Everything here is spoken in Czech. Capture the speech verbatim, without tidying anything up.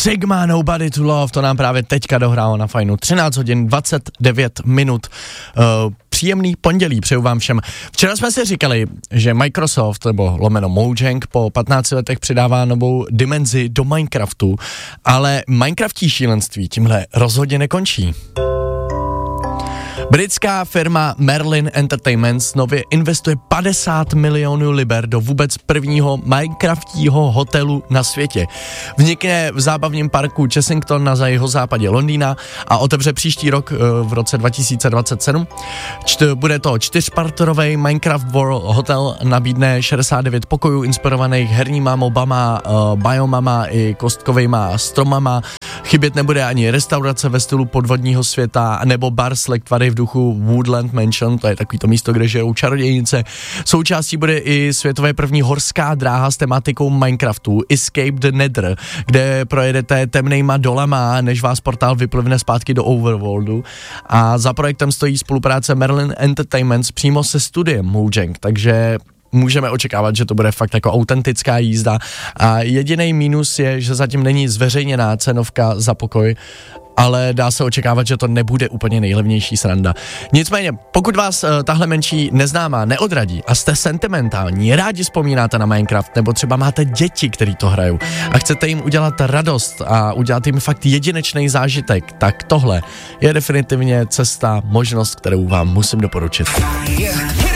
Sigma Nobody to Love, to nám právě teďka dohrálo na Fajnu. třináct hodin dvacet devět minut. Uh, příjemný pondělí, přeju vám všem. Včera jsme si říkali, že Microsoft nebo lomeno Mojang po patnácti letech přidává novou dimenzi do Minecraftu, ale Minecraftí šílenství tímhle rozhodně nekončí. Britská firma Merlin Entertainments nově investuje padesát milionů liber do vůbec prvního Minecraftího hotelu na světě. Vznikne v zábavním parku Chessington na jihozápadě Londýna a otevře příští rok v roce dva tisíce dvacet sedm. Čt- bude to čtyřparterový Minecraft World Hotel, nabídne šedesát devět pokojů inspirovaných herníma mobama, uh, biomama i kostkovejma stromama. Chybět nebude ani restaurace ve stylu podvodního světa nebo bar s lektvary v duchu Woodland Mansion, to je takový to místo, kde žijou čarodějnice. Součástí bude i světové první horská dráha s tematikou Minecraftu Escape the Nether, kde projedete temnejma dolama, než vás portál vyplivne zpátky do Overworldu. A za projektem stojí spolupráce Merlin Entertainments přímo se studiem Mojang, takže můžeme očekávat, že to bude fakt jako autentická jízda. A jediný mínus je, že zatím není zveřejněná cenovka za pokoj, ale dá se očekávat, že to nebude úplně nejlevnější sranda. Nicméně, pokud vás uh, tahle menší neznámá neodradí a jste sentimentální, rádi vzpomínáte na Minecraft, nebo třeba máte děti, který to hrajou a chcete jim udělat radost a udělat jim fakt jedinečný zážitek, tak tohle je definitivně cesta, možnost, kterou vám musím doporučit. Yeah.